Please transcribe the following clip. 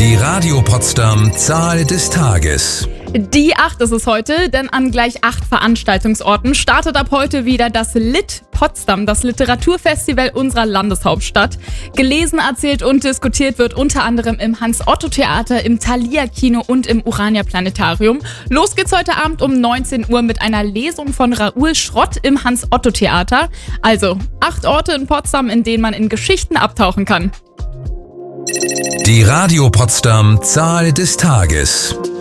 Die Radio Potsdam Zahl des Tages. Die 8 ist es heute, denn an gleich 8 Veranstaltungsorten startet ab heute wieder das LIT Potsdam, das Literaturfestival unserer Landeshauptstadt. Gelesen, erzählt und diskutiert wird unter anderem im Hans-Otto-Theater, im Thalia-Kino und im Urania-Planetarium. Los geht's heute Abend um 19 Uhr mit einer Lesung von Raoul Schrott im Hans-Otto-Theater. Also 8 Orte in Potsdam, in denen man in Geschichten abtauchen kann. Die Radio Potsdam Zahl des Tages.